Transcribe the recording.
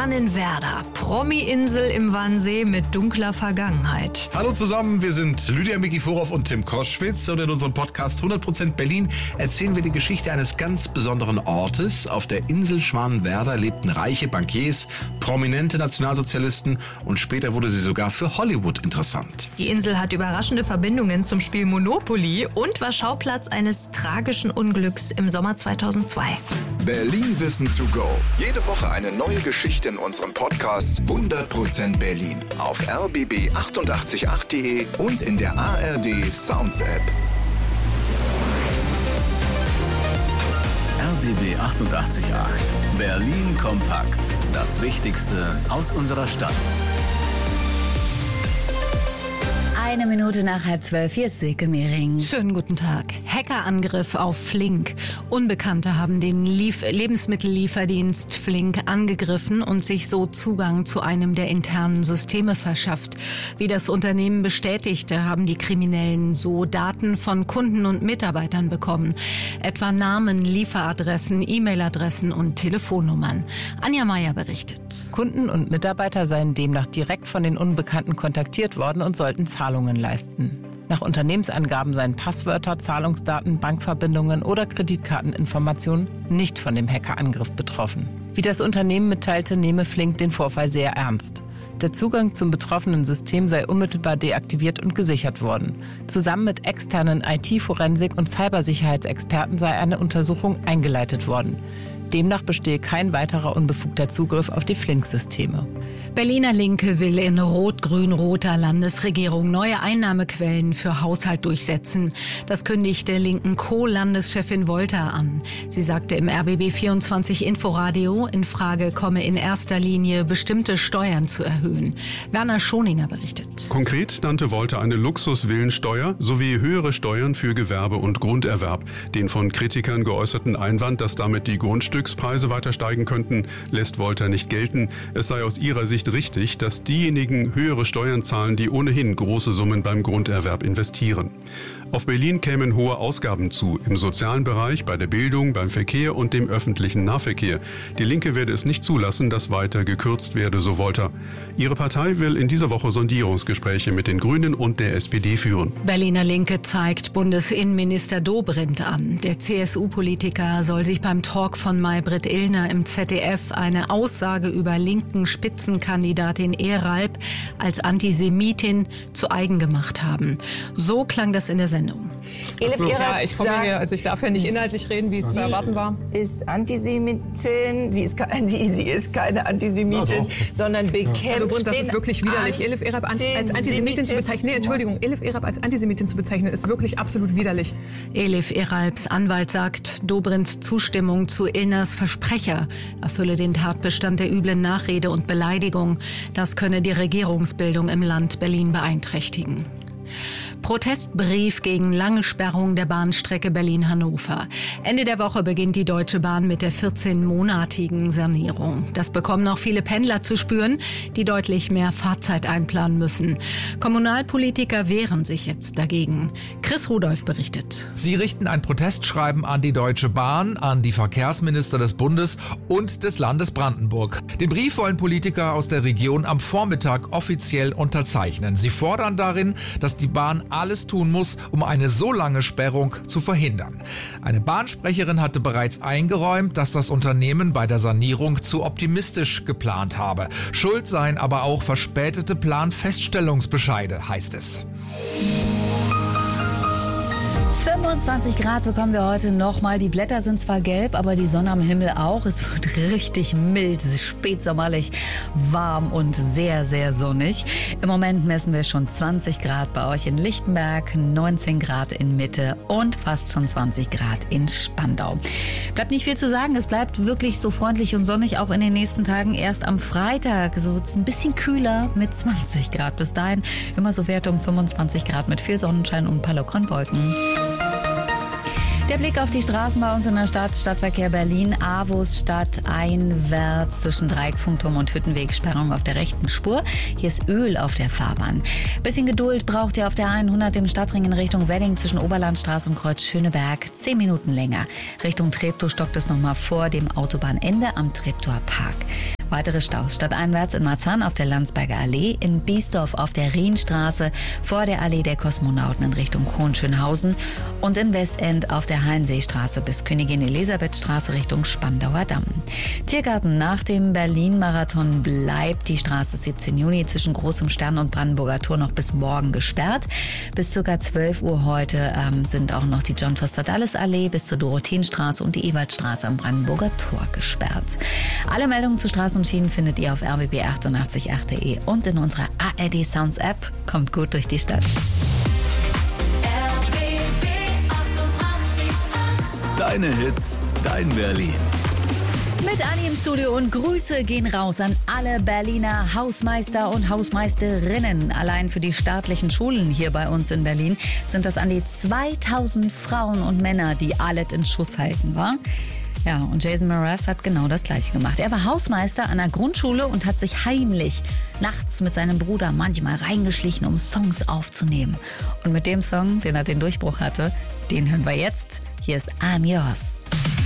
Schwanenwerder, Promi-Insel im Wannsee mit dunkler Vergangenheit. Hallo zusammen, wir sind Lydia Mikiforov und Tim Koschwitz und in unserem Podcast 100% Berlin erzählen wir die Geschichte eines ganz besonderen Ortes. Auf der Insel Schwanenwerder lebten reiche Bankiers, prominente Nationalsozialisten und später wurde sie sogar für Hollywood interessant. Die Insel hat überraschende Verbindungen zum Spiel Monopoly und war Schauplatz eines tragischen Unglücks im Sommer 2002. Berlin Wissen to go. Jede Woche eine neue Geschichte in unserem Podcast 100% Berlin. Auf rbb888.de und in der ARD Sounds App. RBB 88.8. Berlin kompakt. Das Wichtigste aus unserer Stadt. 1 Minute nach 11:30, hier ist Silke Mehring. Schönen guten Tag. Hackerangriff auf Flink. Unbekannte haben den Lebensmittellieferdienst Flink angegriffen und sich so Zugang zu einem der internen Systeme verschafft. Wie das Unternehmen bestätigte, haben die Kriminellen so Daten von Kunden und Mitarbeitern bekommen. Etwa Namen, Lieferadressen, E-Mail-Adressen und Telefonnummern. Anja Meier berichtet. Kunden und Mitarbeiter seien demnach direkt von den Unbekannten kontaktiert worden und sollten Zahlungen leisten. Nach Unternehmensangaben seien Passwörter, Zahlungsdaten, Bankverbindungen oder Kreditkarteninformationen nicht von dem Hackerangriff betroffen. Wie das Unternehmen mitteilte, nehme Flink den Vorfall sehr ernst. Der Zugang zum betroffenen System sei unmittelbar deaktiviert und gesichert worden. Zusammen mit externen IT-Forensik- und Cybersicherheitsexperten sei eine Untersuchung eingeleitet worden. Demnach bestehe kein weiterer unbefugter Zugriff auf die Flink-Systeme. Berliner Linke will in rot-grün-roter Landesregierung neue Einnahmequellen für Haushalt durchsetzen. Das kündigte linken Co-Landeschefin Wolter an. Sie sagte im RBB24 Inforadio, in Frage komme in erster Linie bestimmte Steuern zu erhöhen. Werner Schoninger berichtet. Konkret nannte Wolter eine Luxusvillensteuer sowie höhere Steuern für Gewerbe und Grunderwerb. Den von Kritikern geäußerten Einwand, dass damit die Grundstückspreise weiter steigen könnten, lässt Wolter nicht gelten. Es sei aus ihrer Sicht richtig, dass diejenigen höhere Steuern zahlen, die ohnehin große Summen beim Grunderwerb investieren. Auf Berlin kämen hohe Ausgaben zu, im sozialen Bereich, bei der Bildung, beim Verkehr und dem öffentlichen Nahverkehr. Die Linke werde es nicht zulassen, dass weiter gekürzt werde, so Wolter. Ihre Partei will in dieser Woche Sondierungsgespräche mit den Grünen und der SPD führen. Berliner Linke zeigt Bundesinnenminister Dobrindt an. Der CSU-Politiker soll sich beim Talk von Maybrit Illner im ZDF eine Aussage über linken Spitzenkandidatin Eralp als Antisemitin zu eigen gemacht haben. So klang das in der Sendung. Ich komme hier, also ich darf ja nicht inhaltlich reden, wie es zu erwarten war. Ist Antisemitin, sie ist keine Antisemitin, sondern bekämpft das ist wirklich widerlich. Elif Eralp als Antisemitin zu bezeichnen, Elif Eralp als Antisemitin zu bezeichnen, ist wirklich absolut widerlich. Elif Eralps Anwalt sagt, Dobrindts Zustimmung zu Illners Versprecher erfülle den Tatbestand der üblen Nachrede und Beleidigung. Das könne die Regierungsbildung im Land Berlin beeinträchtigen. Protestbrief gegen lange Sperrung der Bahnstrecke Berlin-Hannover. Ende der Woche beginnt die Deutsche Bahn mit der 14-monatigen Sanierung. Das bekommen auch viele Pendler zu spüren, die deutlich mehr Fahrzeit einplanen müssen. Kommunalpolitiker wehren sich jetzt dagegen. Chris Rudolph berichtet. Sie richten ein Protestschreiben an die Deutsche Bahn, an die Verkehrsminister des Bundes und des Landes Brandenburg. Den Brief wollen Politiker aus der Region am Vormittag offiziell unterzeichnen. Sie fordern darin, dass die Bahn alles tun muss, um eine so lange Sperrung zu verhindern. Eine Bahnsprecherin hatte bereits eingeräumt, dass das Unternehmen bei der Sanierung zu optimistisch geplant habe. Schuld seien aber auch verspätete Planfeststellungsbescheide, heißt es. 25 Grad bekommen wir heute nochmal. Die Blätter sind zwar gelb, aber die Sonne am Himmel auch. Es wird richtig mild, es ist spätsommerlich, warm und sehr, sehr sonnig. Im Moment messen wir schon 20 Grad bei euch in Lichtenberg, 19 Grad in Mitte und fast schon 20 Grad in Spandau. Bleibt nicht viel zu sagen, es bleibt wirklich so freundlich und sonnig auch in den nächsten Tagen. Erst am Freitag so ein bisschen kühler mit 20 Grad. Bis dahin immer so Werte um 25 Grad mit viel Sonnenschein und ein paar lockeren Wolken. Der Blick auf die Straßen bei uns in der Stadt. Stadtverkehr Berlin, Avus stadteinwärts zwischen Dreieckfunkturm und Hüttenweg. Sperrung auf der rechten Spur. Hier ist Öl auf der Fahrbahn. Bisschen Geduld braucht ihr auf der 100 im Stadtring in Richtung Wedding zwischen Oberlandstraße und Kreuz Schöneberg. 10 Minuten länger. Richtung Treptow stockt es nochmal vor dem Autobahnende am Treptower Park. Weitere Staus stadteinwärts in Marzahn auf der Landsberger Allee, in Biesdorf auf der Rienstraße, vor der Allee der Kosmonauten in Richtung Hohenschönhausen und in Westend auf der Heinseestraße bis Königin Elisabethstraße Richtung Spandauer Damm. Tiergarten nach dem Berlin-Marathon bleibt die Straße 17. Juni zwischen Großem Stern und Brandenburger Tor noch bis morgen gesperrt. Bis ca. 12 Uhr heute sind auch noch die John-Foster-Dulles-Allee bis zur Dorotheenstraße und die Ewaldstraße am Brandenburger Tor gesperrt. Alle Meldungen zu Straßen und Schienen findet ihr auf rbb888.de und in unserer ARD Sounds App. Kommt gut durch die Stadt. RBB 88.8. Deine Hits, dein Berlin. Mit Anni im Studio und Grüße gehen raus an alle Berliner Hausmeister und Hausmeisterinnen. Allein für die staatlichen Schulen hier bei uns in Berlin sind das an die 2000 Frauen und Männer, die alles in Schuss halten, wa? Ja, und Jason Mraz hat genau das Gleiche gemacht. Er war Hausmeister an einer Grundschule und hat sich heimlich nachts mit seinem Bruder manchmal reingeschlichen, um Songs aufzunehmen. Und mit dem Song, den er den Durchbruch hatte, den hören wir jetzt. Hier ist I'm Yours.